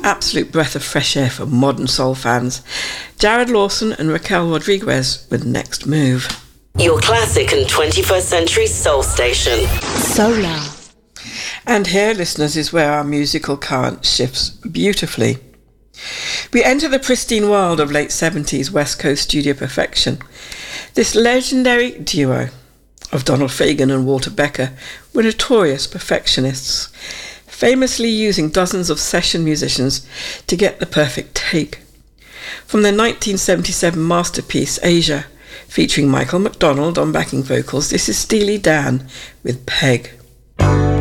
absolute breath of fresh air for modern soul fans. Jared Lawson and Raquel Rodriguez with Next Move. Your classic and 21st century soul station. Solar. And here, listeners, is where our musical current shifts beautifully. We enter the pristine world of late 70s West Coast studio perfection. This legendary duo of Donald Fagen and Walter Becker were notorious perfectionists, famously using dozens of session musicians to get the perfect take. From their 1977 masterpiece, Asia, featuring Michael McDonald on backing vocals, this is Steely Dan with Peg.